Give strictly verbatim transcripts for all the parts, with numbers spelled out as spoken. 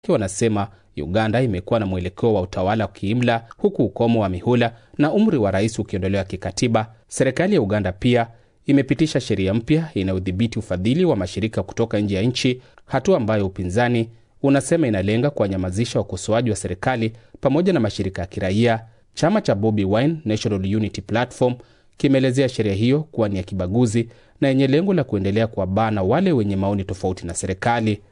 wanasema Uganda imekuwa na mwelekeo wa utawala wa kiimla, huku ukomo wa mihula na umri wa rais ukiondolewa kikatiba. Serikali ya Uganda pia imepitisha sheria mpya inayodhibiti ufadhili wa mashirika kutoka nje ya nchi, hatua ambayo upinzani unasema inalenga kuwanyamazisha wakosoaji wa serikali pamoja na mashirika ya kiraia. Chama cha Bobi Wine National Unity Platform kimeelezea sheria hiyo kuwa ni ya kibaguzi na yenye lengo la kuendelea kuwabana wale wenye maoni tofauti na serikali.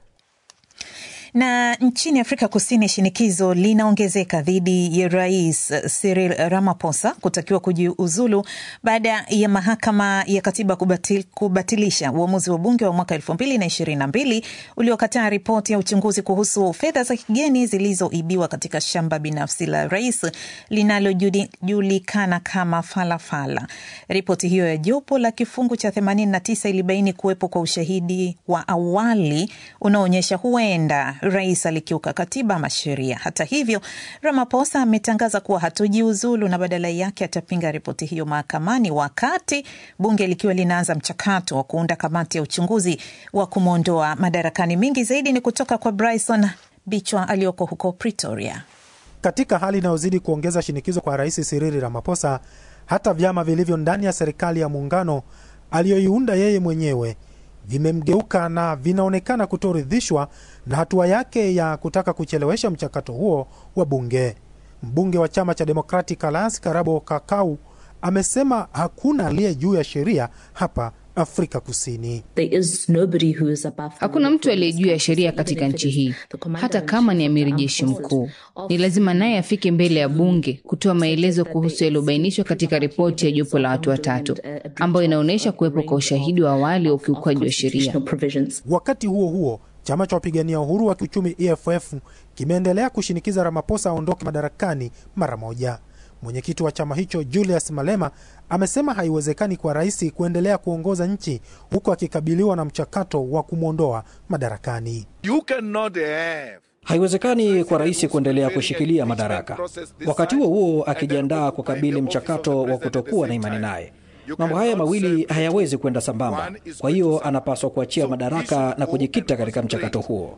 Na nchini Afrika Kusini, shinikizo linaongezeka dhidi ya Rais Cyril Ramaphosa kutakiwa kujiuzulu baada ya mahakama ya katiba kubatil, kubatilisha uamuzi wa bunge wa mwaka elfu mbili na ishirini na mbili uliokataa ripoti ya uchunguzi kuhusu fedha za kigeni zilizoibiwa katika shamba binafsi la rais linalojulikana kama Falafala. Ripoti hiyo ya jopo la kifungu cha themanini na tisa ilibaini kuwepo kwa ushahidi wa awali unaoonyesha huenda rais alikiuka katiba ama sheria. Hata hivyo, Ramaphosa ametangaza kuwa hatojiuzulu na badala yake atapinga ripoti hiyo mahakamani, wakati bunge likiwa linaanza mchakato wa kuunda kamati ya uchunguzi wa kumwondoa madarakani. Mingi zaidi ni kutoka kwa Bryson Bichwa aliyoko huko Pretoria. Katika hali inayozidi kuongeza shinikizo kwa Rais Cyril Ramaphosa, hata vyama vilivyo ndani ya serikali ya muungano aliyoiunda yeye mwenyewe vimemgeuka na vinaonekana kutoridhishwa na hatua yake ya kutaka kuchelewesha mchakato huo wa bunge. Mbunge wa chama cha Democratic Alliance Karabo Kakau amesema hakuna aliye juu ya sheria hapa Afrika Kusini. Hakuna mtu aliye juu ya sheria katika nchi hii, hata kama ni amiri jeshi mkuu. Ni lazima naye afike mbele ya bunge kutoa maelezo kuhusu yaliyobainishwa katika ripoti ya jopo la watu watatu, ambayo inaonyesha kuwepo kwa ushahidi wa awali wa ukiukwaji wa sheria. Wakati huo huo, chama cha wapigania uhuru wa kiuchumi E F F kimeendelea kushinikiza Ramaphosa aondoke madarakani mara moja. Mwenyekiti wa chama hicho Julius Malema amesema haiwezekani kwa rais kuendelea kuongoza nchi huku akikabiliwa na mchakato wa kumwondoa madarakani. You cannot have Haiwezekani kwa rais kuendelea kushikilia madaraka, wakati huo huo akijiandaa kukabili mchakato wa kutokuwa na imani naye. Mambo haya mawili hayawezi kwenda sambamba. Kwa hiyo anapaswa kuachia madaraka na kujikita katika mchakato huo.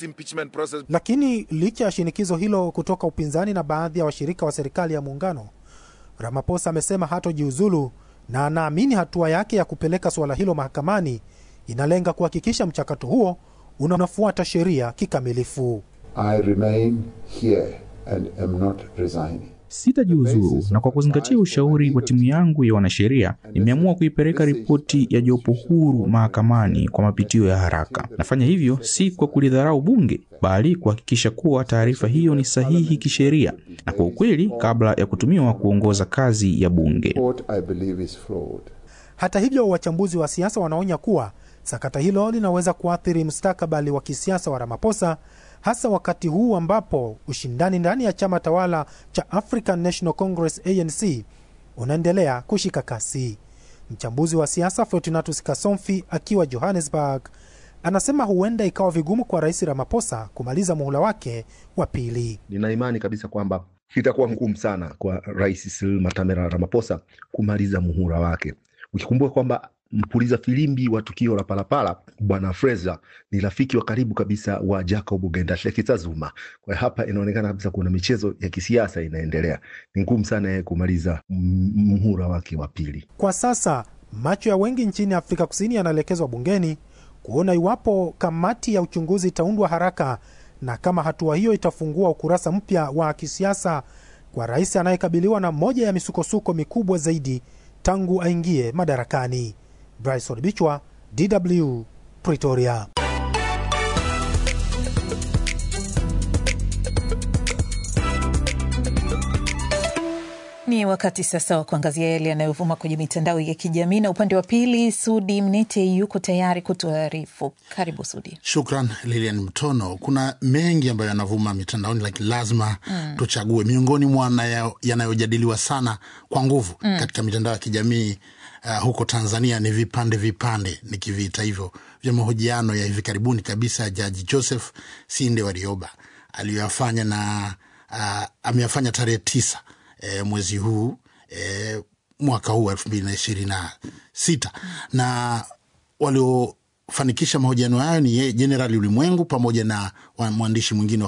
Lakini licha ya shinikizo hilo kutoka upinzani na baadhi ya washirika wa serikali ya muungano, Ramaphosa amesema hatojiuzulu na anaamini hatua yake ya kupeleka suala hilo mahakamani inalenga kuhakikisha mchakato huo unafuata sheria kikamilifu. I remain here and am not resigning. Sitajiuzuru, na kwa kuzingatia ushauri wa timu yangu ya wanasheria, nimeamua kuipeleka ripoti ya jopo huru mahakamani kwa mapitio ya haraka. Nafanya hivyo si kwa kulidharau bunge, bali kuhakikisha kuwa taarifa hiyo ni sahihi kisheria na kwa ukweli kabla ya kutumiwa kuongoza kazi ya bunge. Hata hivyo, wachambuzi wa siasa wanaonya kuwa sakata hilo linaweza kuathiri mustakabali wa kisiasa wa Ramaphosa, hasa wakati huu ambapo ushindani ndani ya chama tawala cha African National Congress A N C unaendelea kushika kasi. Mchambuzi wa siasa Fortunatus Kasomfi akiwa Johannesburg anasema huenda ikawa vigumu kwa Rais Ramaphosa kumaliza muhula wake wa pili. Nina imani kabisa kwamba kitakuwa ngumu sana kwa Rais Cyril Matamela Ramaphosa kumaliza muhula wake. Ukikumbuka kwamba mpuliza filimbi wa tukio la Palapala Bwana Fraser ni rafiki wa karibu kabisa wa Jacob Gendashekitsa Zuma. Kwa hapa inaonekana kabisa kuna michezo ya kisiasa inaendelea. Ni ngumu sana kumaliza muhula wake wa pili. Kwa sasa macho ya wengi nchini Afrika Kusini yanaelekezwa bungeni kuona iwapo kamati ya uchunguzi itaundwa haraka na kama hatua hiyo itafungua ukurasa mpya wa kisiasa kwa rais anayekabiliwa na moja ya misukosuko mikubwa zaidi tangu aingie madarakani. Bryson Bichwa, D W, Pretoria. Ni wakati sasa wa kuangazia yale yanayovuma kwenye mitandao ya kijamii, na upande wa pili Sudi Mnete yuko tayari kutuarifu. Karibu Sudi. Shukran Lilian Mtono. Kuna mengi ambayo yanavuma mitandaoni, lakini lazima mm. tuchague miongoni mwa yanayojadiliwa sana kwa nguvu mm. katika mitandao ya kijamii. Uh, huko Tanzania ni vipande vipande nikiviita hivyo vya mahojiano ya hivi karibuni kabisa Jaji Joseph Sinde Warioba aliyofanya na uh, ameyafanya tarehe tisa e, mwezi huu e, mwaka huu elfu mbili na ishirini na sita, na walio waliofanikisha mahojiano hayo ni yeye Jenerali Ulimwengu pamoja na mwandishi mwingine